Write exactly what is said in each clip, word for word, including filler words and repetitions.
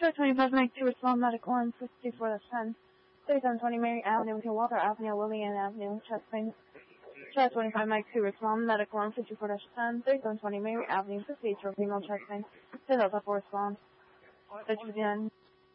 twenty-five, Mike two, respond medical one, fifty-four, that's ten. thirty-seven twenty, Mary Avenue, to Walter Avenue, Lillian Avenue, chest pain. Chest twenty-five, Mike two, respond medical one, fifty-four, ten. thirty-seven twenty, Mary Avenue, fifty-eight, for female chest pain. ten Delta four, respond. fifty-nine.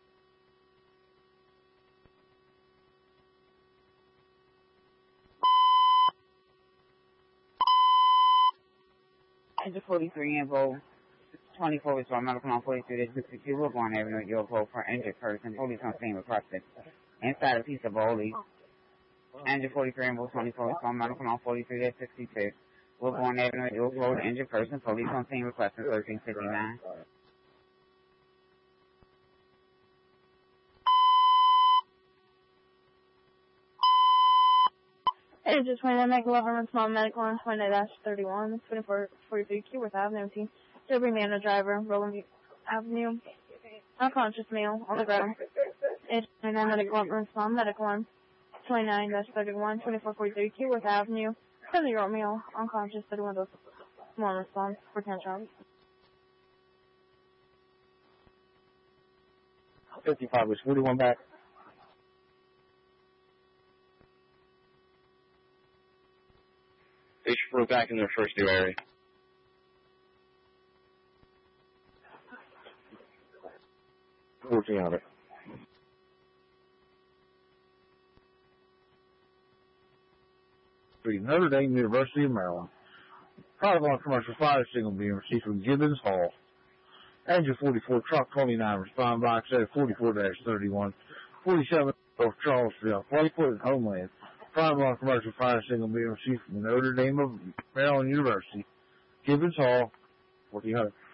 Engine forty-three, Invo twenty-four, respond medical on forty-three to sixty-two, Woodbourne Avenue, Yorkville, for injured person. Police on scene requested. Inside a piece of Bowley. Engine forty-three, Invo twenty-four, respond medical on forty-three to sixty-two, Woodbourne Avenue, Yorkville, injured person. Police on scene requested thirteen fifty-nine. Engine twenty-one, Mike eleven, respond medical on twenty dash thirty-one, twenty-four forty-three, Keyworth Avenue, T. Derby Manor driver, Roland Avenue, unconscious male, on the ground. Engine twenty-nine, medical one, respond medical one, twenty-nine dash thirty-one, twenty-four forty-three, Keyworth Avenue, seventy-year-old male, unconscious, thirty-one dose, one response, for ten shots. fifty-five was forty-one back. They should go back in their first due area. fourteen of it. Notre Dame University of Maryland. Private on commercial fire signal being received from Gibbons Hall. Engine forty-four, truck twenty-nine, respond box at forty-four dash thirty-one, forty-seven of Charlesville, Whitefoot and Homeland. Private on commercial fire signal being received from Notre Dame of Maryland University. Gibbons Hall, fourteen hundred.